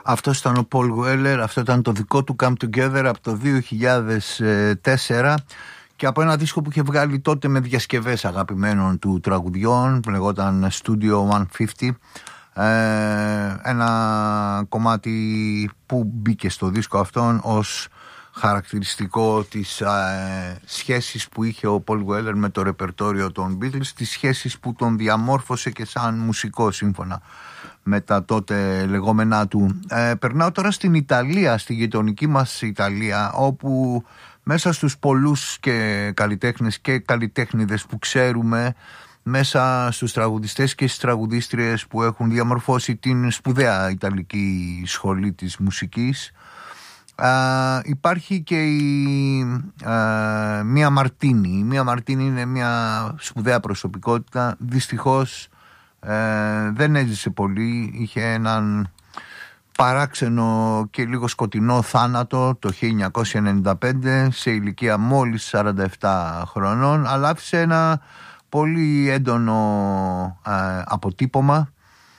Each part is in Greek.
Αυτό ήταν ο Paul Weller, αυτό ήταν το δικό του Come Together από το 2004 και από ένα δίσκο που είχε βγάλει τότε με διασκευές αγαπημένων του τραγουδιών, που λεγόταν Studio 150. Ένα κομμάτι που μπήκε στο δίσκο αυτόν ως χαρακτηριστικό της σχέσης που είχε ο Paul Weller με το ρεπερτόριο των Beatles, τις σχέσεις που τον διαμόρφωσε και σαν μουσικό σύμφωνα με τα τότε λεγόμενά του. Περνάω τώρα στην Ιταλία, στη γειτονική μας Ιταλία, όπου μέσα στους πολλούς και καλλιτέχνες και καλλιτέχνηδες που ξέρουμε, μέσα στους τραγουδιστές και στις τραγουδίστριες που έχουν διαμορφώσει την σπουδαία Ιταλική σχολή της μουσικής, υπάρχει και η Μία Μαρτίνι. Η Μία Μαρτίνι είναι μια σπουδαία προσωπικότητα. Δυστυχώς δεν έζησε πολύ. Είχε έναν παράξενο και λίγο σκοτεινό θάνατο το 1995 σε ηλικία μόλις 47 χρονών, αλλά άφησε ένα πολύ έντονο αποτύπωμα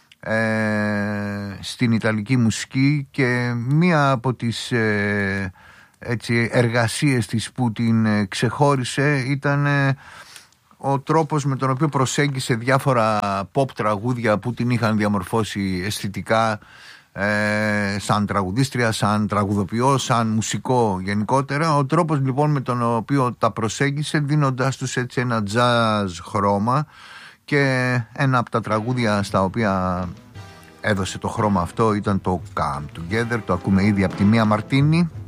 στην Ιταλική μουσική και μία από τις εργασίες της που την ξεχώρισε ήταν ο τρόπος με τον οποίο προσέγγισε διάφορα pop τραγούδια που την είχαν διαμορφώσει αισθητικά, σαν τραγουδίστρια, σαν τραγουδοποιό, σαν μουσικό γενικότερα. Ο τρόπος λοιπόν με τον οποίο τα προσέγγισε, δίνοντάς τους έτσι ένα jazz χρώμα, και ένα από τα τραγούδια στα οποία έδωσε το χρώμα αυτό ήταν το Come Together. Το ακούμε ήδη από τη Μία Μαρτίνι.